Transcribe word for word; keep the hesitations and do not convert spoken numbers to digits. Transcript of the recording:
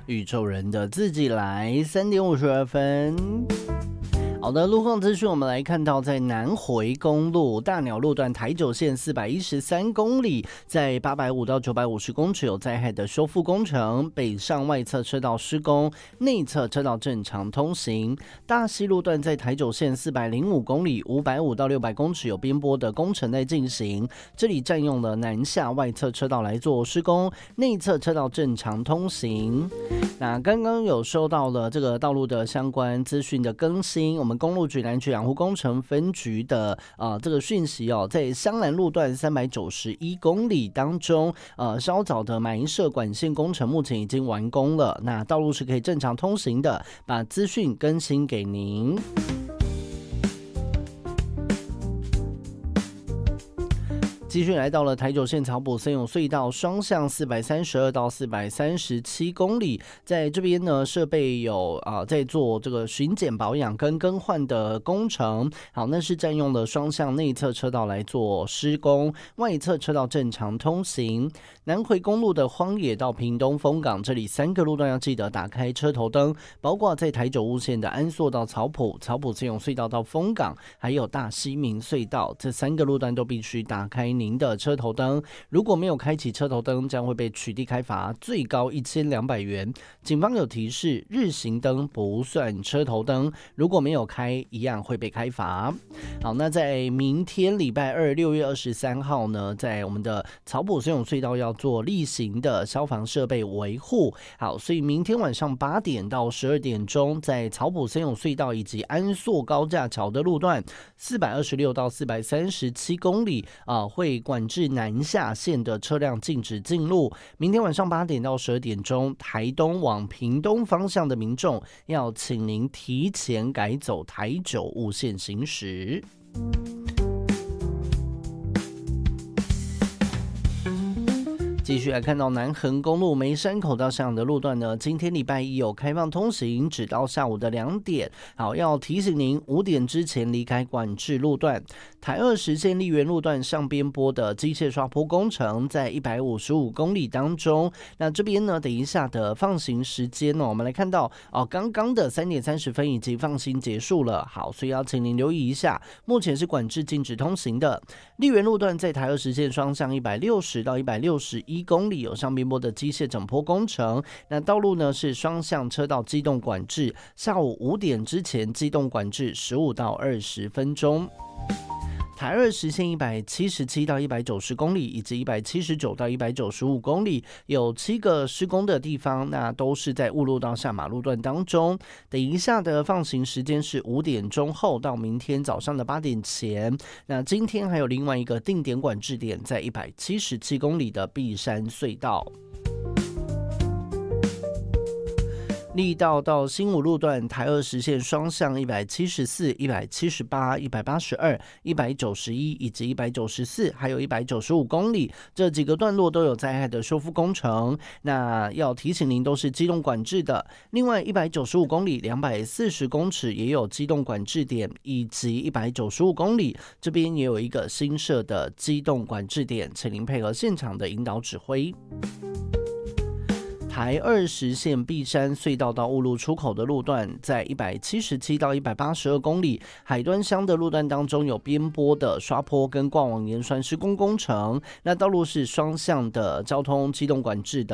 宇宙人的自己来，三点五十二分。好的，路况资讯，我们来看到，在南回公路大鸟路段台九线四百一十三公里，在八百五到九百五十公尺有灾害的修复工程，北上外侧车道施工，内侧车道正常通行。大溪路段在台九线四百零五公里，五百五到六百公尺有边坡的工程在进行，这里占用了南下外侧车道来做施工，内侧车道正常通行。那刚刚有收到了这个道路的相关资讯的更新，我们公路局南区养护工程分局的呃这个讯息哦，在香兰路段三百九十一公里当中，呃稍早的埋设管线工程目前已经完工了，那道路是可以正常通行的，把资讯更新给您。继续来到了台九线草埔森永隧道双向四百三十二到四百三十七公里，在这边呢设备有啊、呃、在做这个巡检保养跟更换的工程。好，那是占用了双向内侧车道来做施工，外侧车道正常通行。南回公路的荒野到屏东丰港，这里三个路段要记得打开车头灯，包括在台九雾线的安朔到草埔、草埔森永隧道到丰港，还有大溪明隧道，这三个路段都必须打开您的车头灯，如果没有开启车头灯，将会被取缔开罚，最高一千两百元。警方有提示，日行灯不算车头灯，如果没有开，一样会被开罚。好，那在明天礼拜二六月二十三号呢，在我们的草埔森永隧道要做例行的消防设备维护。好，所以明天晚上八点到十二点钟，在草埔森永隧道以及安朔高架桥的路段四百二十六到四百三十七公里啊、呃，会管制南下线的车辆禁止进入。明天晚上八点到十二点钟，台东往屏东方向的民众要请您提前改走台九雾线行驶。继续来看到南横公路梅山口到向阳的路段呢，今天礼拜一有开放通行，直到下午的两点。好，要提醒您五点之前离开管制路段。台二十线丽园路段上边坡的机械刷坡工程在一百五十五公里当中。那这边呢，等一下的放行时间呢，我们来看到哦，刚刚的三点三十分已经放行结束了。好，所以要请您留意一下，目前是管制禁止通行的。丽园路段在台二十线双向一百六十到一百六十一公里有上边坡的机械整坡工程，那道路呢是双向车道机动管制，下午五点之前机动管制十五到二十分钟。台二实线一百七十七到一百九十公里以及一百七十九到一百九十五公里有七个施工的地方，那都是在雾路到下马路段当中。等一下的放行时间是五点钟后到明天早上的八点前。那今天还有另外一个定点管制点，在一百七十七公里的碧山隧道。力道到新武路段台二实线双向一百七十四、一百七十八、一百八十二、一百九十一以及一百九十四，还有一百九十五公里，这几个段落都有灾害的修复工程。那要提醒您，都是机动管制的。另外，一百九十五公里、两百四十公尺也有机动管制点，以及一百九十五公里这边也有一个新设的机动管制点，请您配合现场的引导指挥。台二十线碧山隧道到雾路出口的路段，在一百七十七到一百八十二公里，海端乡的路段当中有边坡的刷坡跟挂网盐酸施工工程，那道路是双向的交通机动管制的。